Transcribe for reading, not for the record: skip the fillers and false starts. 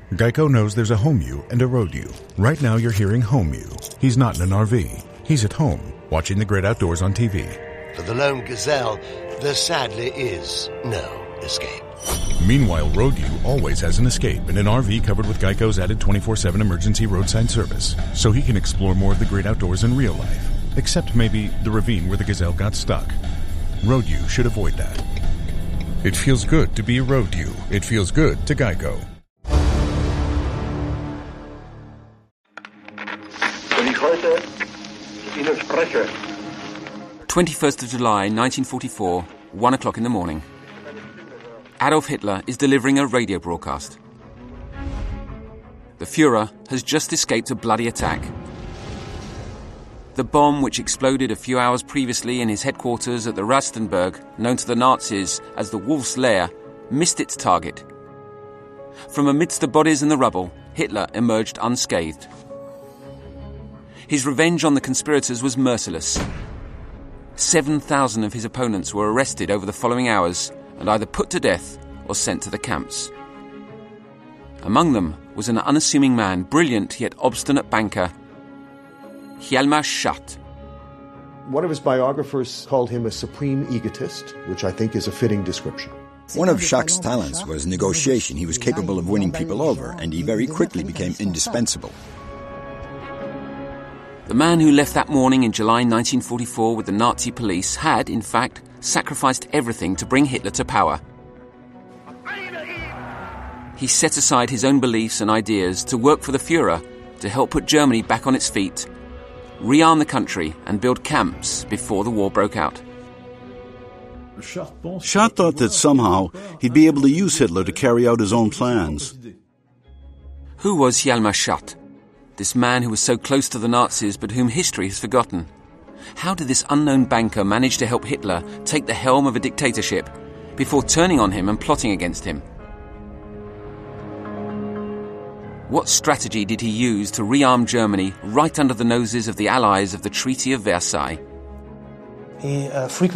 Geico knows there's a home you and a road you. Right now you're hearing home you. He's not in an RV. He's at home, watching the great outdoors on TV. For the lone gazelle, there sadly is no escape. Meanwhile, road you always has an escape in an RV covered with Geico's added 24/7 emergency roadside service, so he can explore more of the great outdoors in real life. Except maybe the ravine where the gazelle got stuck. Road you should avoid that. It feels good to be a road you. It feels good to Geico. 21st of July, 1944, 1 o'clock in the morning. Adolf Hitler is delivering a radio broadcast. The Führer has just escaped a bloody attack. The bomb, which exploded a few hours previously in his headquarters at the Rastenburg, known to the Nazis as the Wolf's Lair, missed its target. From amidst the bodies and the rubble, Hitler emerged unscathed. His revenge on the conspirators was merciless. 7,000 of his opponents were arrested over the following hours and either put to death or sent to the camps. Among them was an unassuming man, brilliant yet obstinate banker, Hjalmar Schacht. One of his biographers called him a supreme egotist, which I think is a fitting description. One of Schacht's talents was negotiation. He was capable of winning people over, and he very quickly became indispensable. The man who left that morning in July 1944 with the Nazi police had, in fact, sacrificed everything to bring Hitler to power. He set aside his own beliefs and ideas to work for the Führer to help put Germany back on its feet, rearm the country and build camps before the war broke out. Schacht thought that somehow he'd be able to use Hitler to carry out his own plans. Who was Hjalmar Schacht? This man who was so close to the Nazis but whom history has forgotten. How did this unknown banker manage to help Hitler take the helm of a dictatorship before turning on him and plotting against him? What strategy did he use to rearm Germany right under the noses of the Allies of the Treaty of Versailles? He frequently